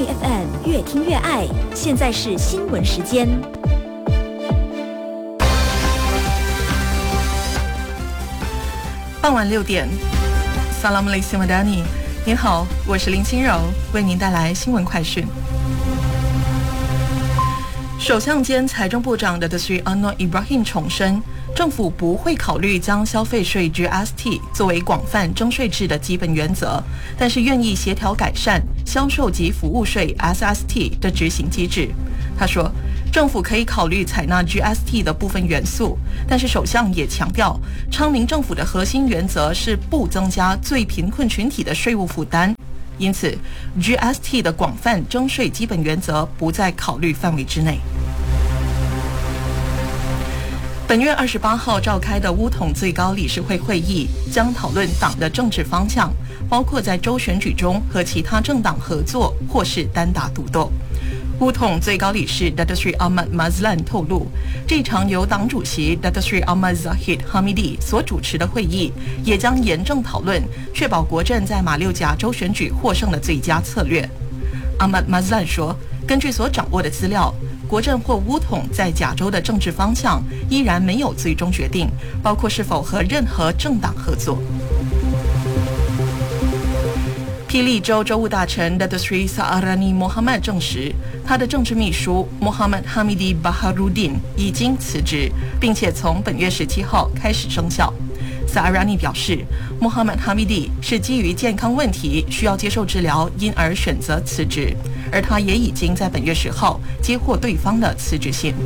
FM 越听越爱，现在是新闻时间。 傍晚6点 Salam alaikum Madani， 您好，我是林心柔，为您带来新闻快讯。首相兼财政部长的 Sri Anwar Ibrahim 重申，政府不会考虑将消费税 GST 作为广泛征税制的基本原则，但是愿意协调改善销售及服务税 SST 的执行机制。他说，政府可以考虑采纳 GST 的部分元素，但是首相也强调，昌明政府的核心原则是不增加最贫困群体的税务负担，因此 GST 的广泛征税基本原则不在考虑范围之内。本月28号召开的乌统最高理事会会议将讨论党的政治方向，包括在州选举中和其他政党合作或是单打独斗。乌统最高理事 Datuk Seri Ahmad Mazlan 透露，这场由党主席 Datuk Seri Ahmad Zahid Hamidi 所主持的会议也将严正讨论确保国阵在马六甲州选举获胜的最佳策略。Ahmad Mazlan 说，根据所掌握的资料，国阵或乌统在甲州的政治方向依然没有最终决定，包括是否和任何政党合作。霹雳州州务大臣 Datuk Seri Saarani Mohamad 证实，他的政治秘书 Muhammad Hamidi Baharudin 已经辞职，并且从本月17号开始生效。Saarani 表示 ，Muhammad Hamidi 是基于健康问题需要接受治疗，因而选择辞职，而他也已经在本月10号接获对方的辞职信。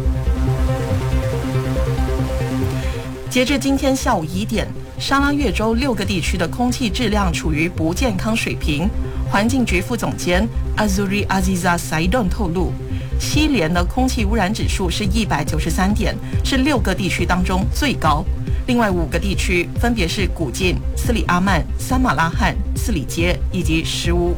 截至今天下午1点，沙拉越州6个地区的空气质量处于不健康水平。环境局副总监 Azuri Aziza Saidon 透露，西联的空气污染指数是193点，是6个地区当中最高。另外5个地区分别是古晋、斯里阿曼、三马拉罕、斯里街以及石屋。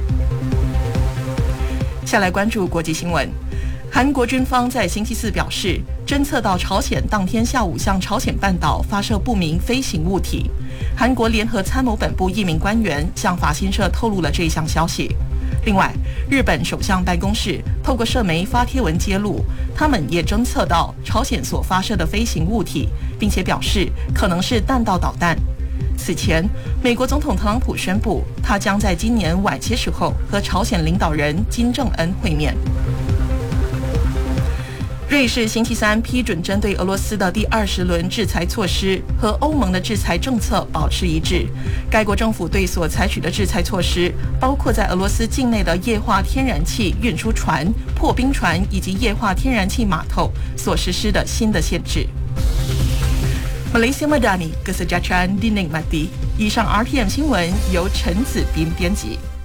下来关注国际新闻。韩国军方在星期四表示，侦测到朝鲜当天下午向朝鲜半岛发射不明飞行物体。韩国联合参谋本部一名官员向法新社透露了这一项消息。另外，日本首相办公室透过社媒发帖文揭露，他们也侦测到朝鲜所发射的飞行物体，并且表示可能是弹道导弹。此前，美国总统特朗普宣布，他将在今年晚些时候和朝鲜领导人金正恩会面。瑞士星期三批准针对俄罗斯的第20轮制裁措施，和欧盟的制裁政策保持一致。该国政府对所采取的制裁措施，包括在俄罗斯境内的液化天然气运输船、破冰船以及液化天然气码头所实施的新的限制。Malaysia Madani Kesejahteraan dinikmati。以上 RTM 新闻由陈子斌编辑。